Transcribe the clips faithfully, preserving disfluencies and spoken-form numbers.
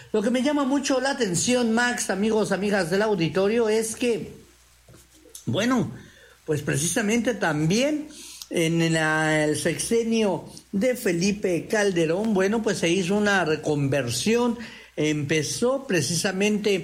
Lo que me llama mucho la atención, Max, amigos, amigas del auditorio, es que, bueno, pues precisamente también en la, el sexenio de Felipe Calderón, bueno, pues se hizo una reconversión, empezó precisamente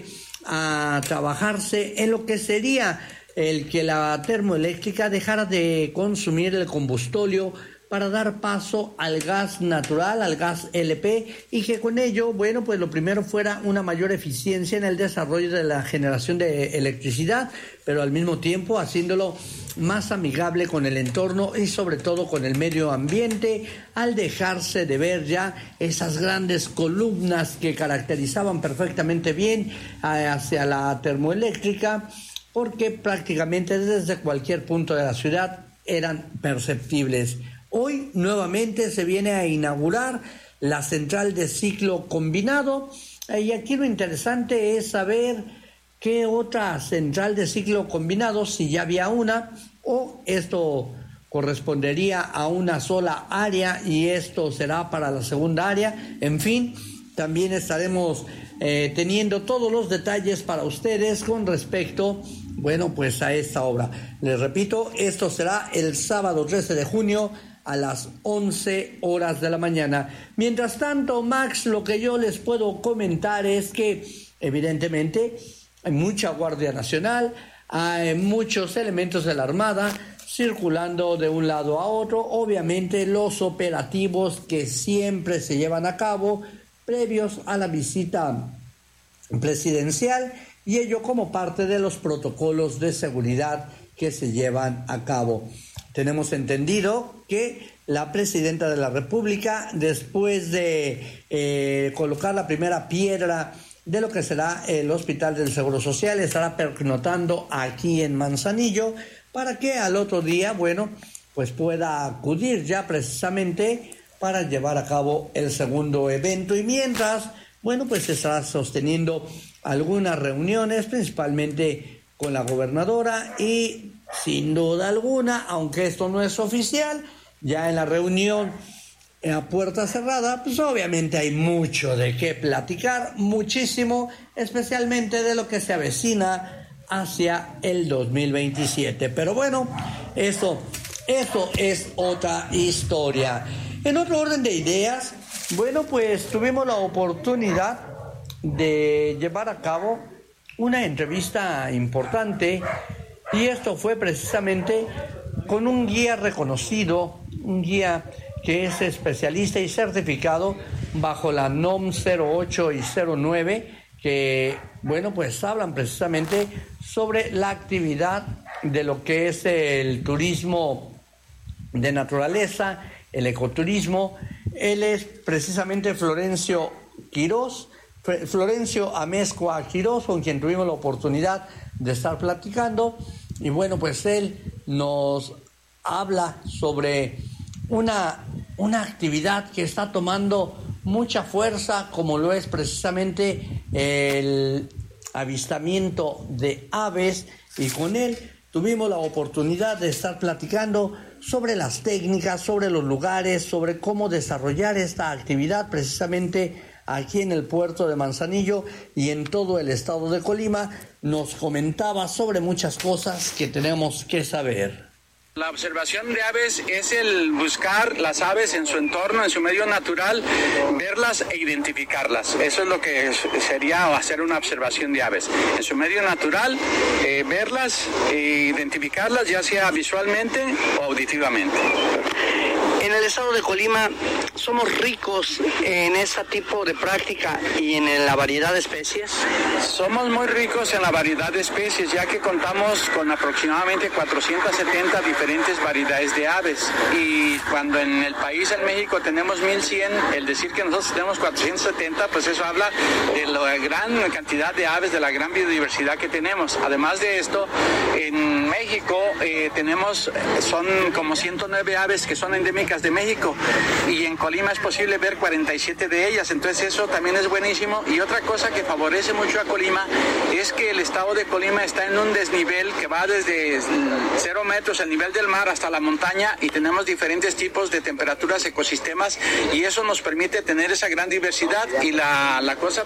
a trabajarse en lo que sería el que la termoeléctrica dejara de consumir el combustóleo para dar paso al gas natural, al gas L P, y que con ello, bueno, pues lo primero fuera una mayor eficiencia en el desarrollo de la generación de electricidad, pero al mismo tiempo haciéndolo más amigable con el entorno y sobre todo con el medio ambiente, al dejarse de ver ya esas grandes columnas que caracterizaban perfectamente bien hacia la termoeléctrica, porque prácticamente desde cualquier punto de la ciudad eran perceptibles. Hoy nuevamente se viene a inaugurar la central de ciclo combinado, y aquí lo interesante es saber qué otra central de ciclo combinado, si ya había una, o esto correspondería a una sola área y esto será para la segunda área. En fin, también estaremos eh, teniendo todos los detalles para ustedes con respecto, bueno, pues a esta obra. Les repito, esto será el sábado trece de junio a las once horas de la mañana. Mientras tanto, Max, lo que yo les puedo comentar es que evidentemente hay mucha Guardia Nacional, hay muchos elementos de la Armada circulando de un lado a otro, obviamente los operativos que siempre se llevan a cabo previos a la visita presidencial, y ello como parte de los protocolos de seguridad que se llevan a cabo. Tenemos entendido que la presidenta de la República, después de eh, colocar la primera piedra de lo que será el Hospital del Seguro Social, estará pernoctando aquí en Manzanillo para que al otro día, bueno, pues pueda acudir ya precisamente para llevar a cabo el segundo evento. Y mientras, bueno, pues se estará sosteniendo algunas reuniones, principalmente con la gobernadora, y sin duda alguna, aunque esto no es oficial, ya en la reunión a puerta cerrada, pues obviamente hay mucho de qué platicar, muchísimo, especialmente de lo que se avecina hacia el dos mil veintisiete. Pero bueno, eso, eso es otra historia. En otro orden de ideas, bueno, pues tuvimos la oportunidad de llevar a cabo una entrevista importante, y esto fue precisamente con un guía reconocido, un guía que es especialista y certificado bajo la N O M cero ocho y cero nueve, que, bueno, pues hablan precisamente sobre la actividad de lo que es el turismo de naturaleza, el ecoturismo. Él es precisamente Florencio Quirós, Florencio Amezcua Quirós, con quien tuvimos la oportunidad de estar platicando, y bueno, pues él nos habla sobre una, una actividad que está tomando mucha fuerza, como lo es precisamente el avistamiento de aves, y con él tuvimos la oportunidad de estar platicando sobre las técnicas, sobre los lugares, sobre cómo desarrollar esta actividad precisamente aquí en el puerto de Manzanillo y en todo el estado de Colima. Nos comentaba sobre muchas cosas que tenemos que saber. La observación de aves es el buscar las aves en su entorno, en su medio natural, verlas e identificarlas. Eso es lo que sería hacer una observación de aves. En su medio natural, eh, verlas e identificarlas, ya sea visualmente o auditivamente. En el estado de Colima somos ricos en ese tipo de práctica y en la variedad de especies. Somos muy ricos en la variedad de especies, ya que contamos con aproximadamente cuatrocientas setenta diferentes variedades de aves. Y cuando en el país, en México, tenemos mil cien, el decir que nosotros tenemos cuatrocientas setenta, pues eso habla de la gran cantidad de aves, de la gran biodiversidad que tenemos. Además de esto, en México eh, tenemos, son como ciento nueve aves que son endémicas de México, y en Colima es posible ver cuarenta y siete de ellas, entonces eso también es buenísimo. Y otra cosa que favorece mucho a Colima es que el estado de Colima está en un desnivel que va desde cero metros, el nivel del mar, hasta la montaña, y tenemos diferentes tipos de temperaturas, ecosistemas, y eso nos permite tener esa gran diversidad. Y la, la cosa